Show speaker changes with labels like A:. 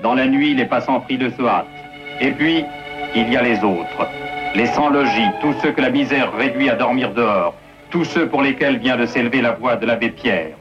A: Dans la nuit, les passants frileux se hâtent. Et puis, il y a les autres. Les sans-logis, tous ceux que la misère réduit à dormir dehors. Tous ceux pour lesquels vient de s'élever la voix de l'abbé Pierre.